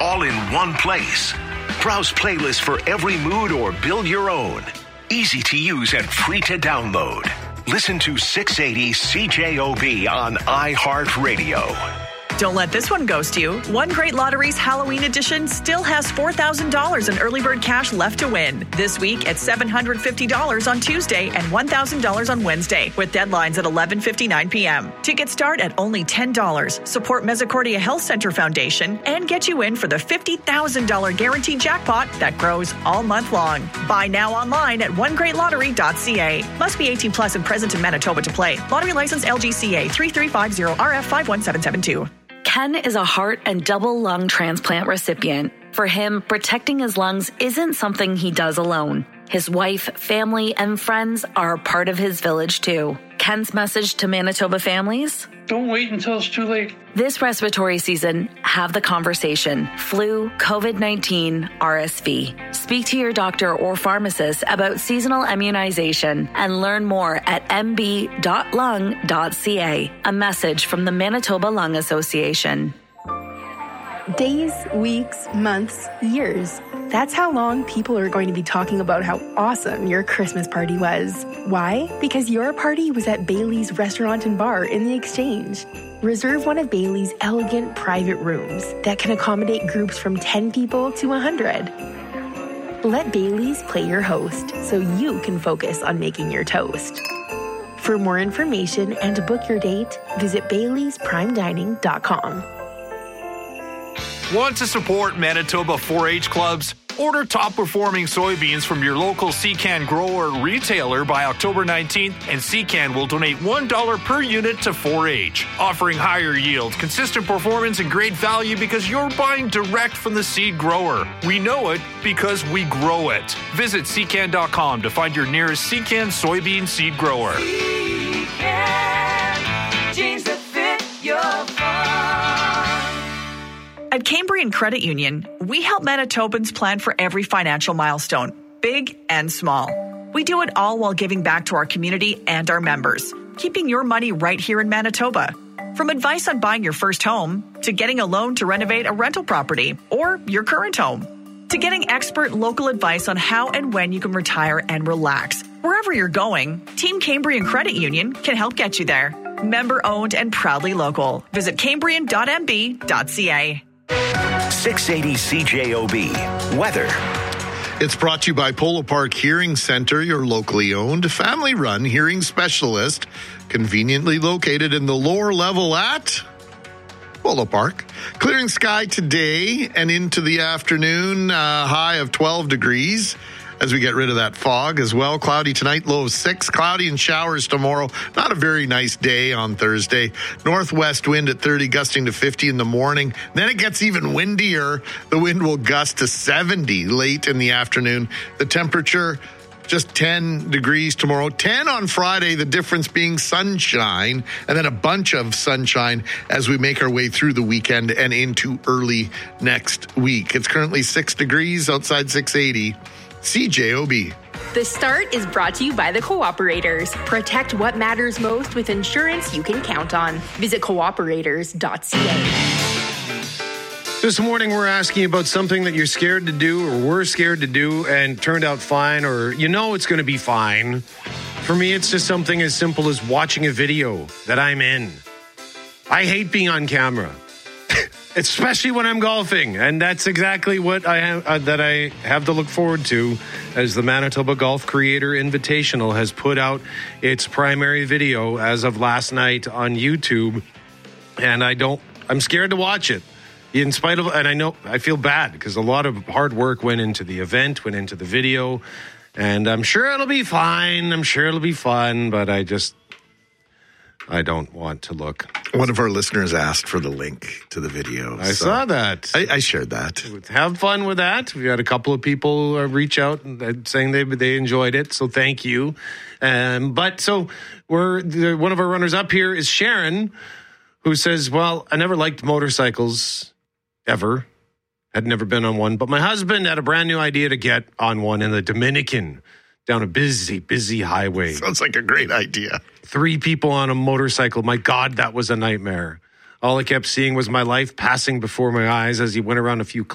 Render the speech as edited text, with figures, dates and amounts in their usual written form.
all in one place. Browse playlists for every mood or build your own. Easy to use and free to download. Listen to 680 CJOB on iHeartRadio. Don't let this one ghost you. One Great Lottery's Halloween edition still has $4,000 in early bird cash left to win. This week at $750 on Tuesday and $1,000 on Wednesday, with deadlines at 11:59 p.m. Tickets start at only $10. Support Misericordia Health Center Foundation and get you in for the $50,000 guaranteed jackpot that grows all month long. Buy now online at onegreatlottery.ca. Must be 18 plus and present in Manitoba to play. Lottery license LGCA 3350 RF 51772. Ken is a heart and double lung transplant recipient. For him, protecting his lungs isn't something he does alone. His wife, family, and friends are a part of his village too. Ken's message to Manitoba families? Don't wait until it's too late. This respiratory season, have the conversation. Flu, COVID-19, RSV. Speak to your doctor or pharmacist about seasonal immunization and learn more at mb.lung.ca. A message from the Manitoba Lung Association. Days, weeks, months, years. That's how long people are going to be talking about how awesome your Christmas party was. Why? Because your party was at Bailey's Restaurant and Bar in the Exchange. Reserve one of Bailey's elegant private rooms that can accommodate groups from 10 people to 100. Let Bailey's play your host so you can focus on making your toast. For more information and to book your date, visit baileysprimedining.com. Want to support Manitoba 4-H clubs? Order top-performing soybeans from your local Secan grower or retailer by October 19th, and Secan will donate $1 per unit to 4-H, offering higher yield, consistent performance, and great value because you're buying direct from the seed grower. We know it because we grow it. Visit Secan.com to find your nearest Secan soybean seed grower. Secan, jeans that fit your farm. At Cambrian Credit Union, we help Manitobans plan for every financial milestone, big and small. We do it all while giving back to our community and our members, keeping your money right here in Manitoba. From advice on buying your first home, to getting a loan to renovate a rental property or your current home, to getting expert local advice on how and when you can retire and relax. Wherever you're going, Team Cambrian Credit Union can help get you there. Member owned and proudly local. Visit cambrian.mb.ca. 680 CJOB. Weather. It's brought to you by Polo Park Hearing Center, your locally owned, family-run hearing specialist, conveniently located in the lower level at Polo Park. Clearing sky today and into the afternoon, high of 12 degrees. As we get rid of that fog as well. Cloudy tonight, low of 6. Cloudy and showers tomorrow. Not a very nice day on Thursday. Northwest wind at 30, gusting to 50 in the morning. Then it gets even windier. The wind will gust to 70 late in the afternoon. The temperature, just 10 degrees tomorrow. 10 on Friday, the difference being sunshine. And then a bunch of sunshine as we make our way through the weekend and into early next week. It's currently 6 degrees outside 680. CJOB. The Start is brought to you by the Cooperators. Protect what matters most with insurance you can count on. Visit cooperators.ca. This morning, we're asking about something that you're scared to do or were scared to do and turned out fine, or you know it's going to be fine. For me, it's just something as simple as watching a video that I'm in. I hate being on camera. Especially when I'm golfing, and that's exactly what I have to look forward to as the Manitoba Golf Creator Invitational has put out its primary video as of last night on YouTube, and I'm scared to watch it. In spite of, and I feel bad because a lot of hard work went into the event, went into the video, and I'm sure it'll be fine. I'm sure it'll be fun, but I don't want to look. One of our listeners asked for the link to the video. I saw that. I shared that. Have fun with that. We had a couple of people reach out and saying they enjoyed it, so thank you. But so one of our runners up here is Sharon, who says, well, I never liked motorcycles ever. Had never been on one, but my husband had a brand new idea to get on one in the Dominican down a busy highway. Sounds like a great idea. 3 people on a motorcycle. My God, that was a nightmare. All I kept seeing was my life passing before my eyes as he went around a few